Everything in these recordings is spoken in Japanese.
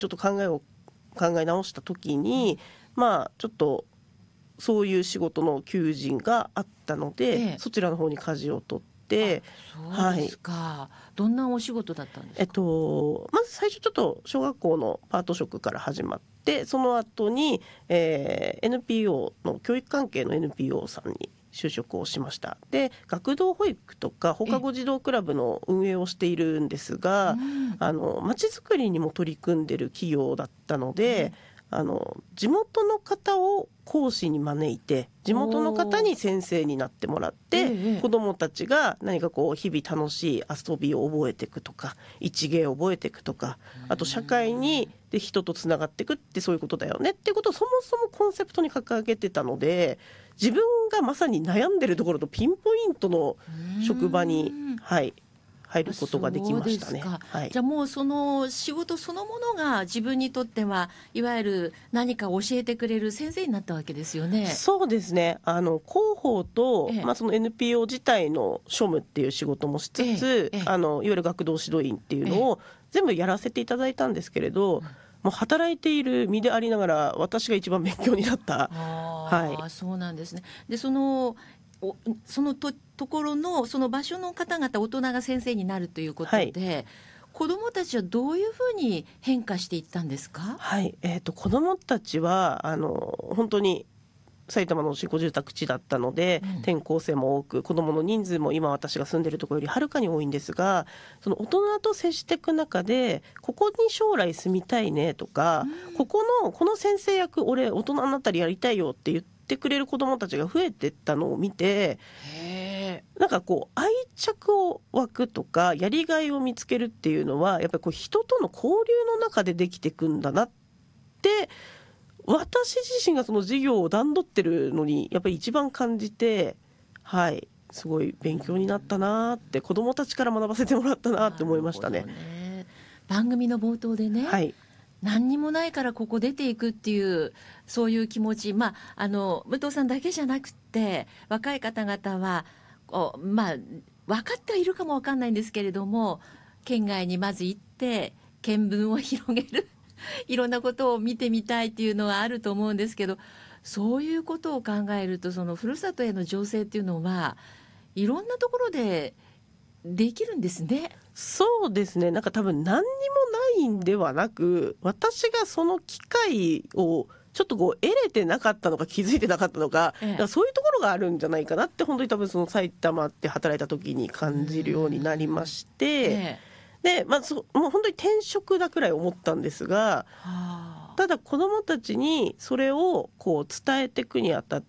ちょっと考え直した時に、ちょっとそういう仕事の求人があったので、そちらの方に舵を取って、 そうですか、どんなお仕事だったんですか？ まず最初ちょっと小学校のパート職から始まって、その後に、NPO の教育関係の NPO さんに就職をしました。で、学童保育とか放課後児童クラブの運営をしているんですが、まちづくりにも取り組んでる企業だったので、地元の方を講師に招いて、地元の方に先生になってもらって、子どもたちが何か日々楽しい遊びを覚えていくとか、一芸を覚えていくとか、あと社会にで人とつながっていくってそういうことだよねっていうことをそもそもコンセプトに掲げてたので、自分がまさに悩んでるところとピンポイントの職場に、入ることができましたね。 そうですか。じゃあもうその仕事そのものが自分にとってはいわゆる何か教えてくれる先生になったわけですよね。 そうですね。広報と、その NPO 自体の庶務っていう仕事もしつつ、いわゆる学童指導員っていうのを全部やらせていただいたんですけれど、もう働いている身でありながら私が一番勉強になった。 そうなんですね。でそのところのその場所の方々、大人が先生になるということで、子どもたちはどういうふうに変化していったんですか？ 子どもたちは本当に埼玉の新興住宅地だったので、転校生も多く、子どもの人数も今私が住んでるところよりはるかに多いんですが、その大人と接していく中で、ここに将来住みたいねとか、この先生役俺大人になったらやりたいよって言ってくれる子どもたちが増えていったのを見て、なんか愛着を湧くとかやりがいを見つけるっていうのはやっぱり人との交流の中でできていくんだなって、私自身がその授業を段取ってるのにやっぱり一番感じて、すごい勉強になったなって、子どもたちから学ばせてもらったなって思いましたね。 番組の冒頭でね、何にもないからここ出ていくっていうそういう気持ち、武藤さんだけじゃなくって若い方々は分かってはいるかも分かんないんですけれども、県外にまず行って見聞を広げるいろんなことを見てみたいっていうのはあると思うんですけど、そういうことを考えるとそのふるさとへの情勢っていうのはいろんなところでできるんですね。 そうですね。なんか多分何にもないんではなく、私がその機会をちょっと得れてなかったのか気づいてなかったのか、だからそういうところがあるんじゃないかなって本当に多分その埼玉って働いた時に感じるようになりまして、で、もう本当に転職だくらい思ったんですが、ただ子どもたちにそれを伝えていくにあたって、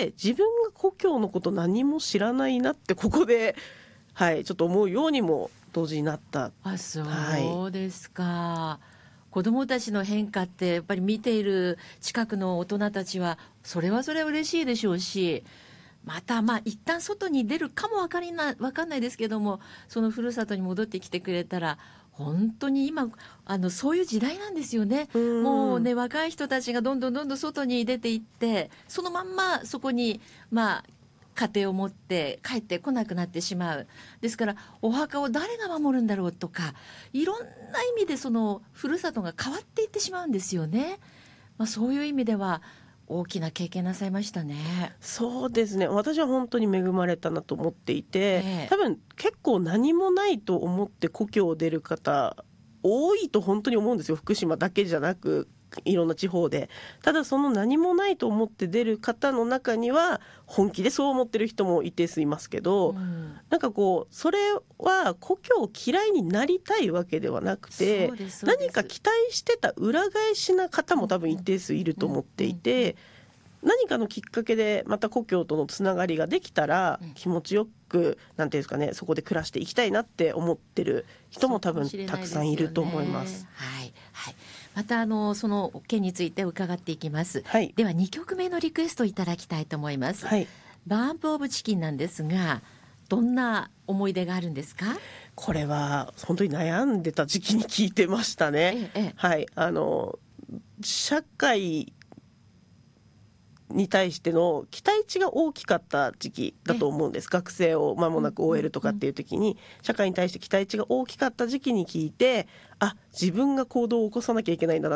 自分が故郷のこと何も知らないなってここで、ちょっと思うようにも同時になった。 そうですか。子どもたちの変化ってやっぱり見ている近くの大人たちはそれは嬉しいでしょうし、また一旦外に出るかもわかんないですけども、そのふるさとに戻ってきてくれたら本当に今そういう時代なんですよね。もうね、若い人たちがどんどん外に出ていって、そのまんまそこに家庭を持って帰ってこなくなってしまう。ですからお墓を誰が守るんだろうとか、いろんな意味でそのふるさとが変わっていってしまうんですよね。そういう意味では大きな経験なさいましたね。 そうですね。私は本当に恵まれたなと思っていて、多分結構何もないと思って故郷を出る方多いと本当に思うんですよ。福島だけじゃなくいろんな地方で。ただその何もないと思って出る方の中には本気でそう思ってる人も一定数いますけど、なんかそれは故郷を嫌いになりたいわけではなくて、何か期待してた裏返しな方も多分一定数いると思っていて、何かのきっかけでまた故郷とのつながりができたら気持ちよくなんていうんですかね、そこで暮らしていきたいなって思ってる人も多分たくさんいると思います。 またその件について伺っていきます。では2曲目のリクエストいただきたいと思います。バーンプオブチキンなんですが、どんな思い出があるんですか？ これは本当に悩んでた時期に聞いてましたね。社会に対しての期待値が大きかった時期だと思うんです。学生を間もなく終えるとかっていう時に社会に対して期待値が大きかった時期に聞いて、あ、自分が行動を起こさなきゃいけないんだな